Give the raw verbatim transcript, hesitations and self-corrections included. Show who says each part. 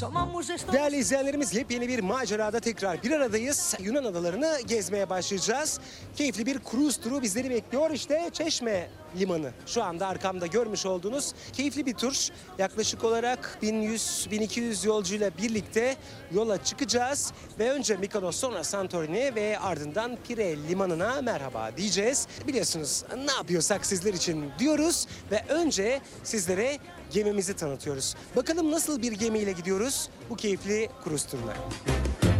Speaker 1: Değerli izleyenlerimiz, yepyeni bir macerada tekrar bir aradayız. Yunan adalarını gezmeye başlayacağız. Keyifli bir cruise turu bizleri bekliyor. İşte Çeşme Limanı. Şu anda arkamda görmüş olduğunuz keyifli bir tur. Yaklaşık olarak bin yüz bin iki yüz yolcuyla birlikte yola çıkacağız. Ve önce Mikonos, sonra Santorini ve ardından Pire Limanı'na merhaba diyeceğiz. Biliyorsunuz ne yapıyorsak sizler için diyoruz. Ve önce sizlere gemimizi tanıtıyoruz. Bakalım nasıl bir gemiyle gidiyoruz bu keyifli cruise turuna.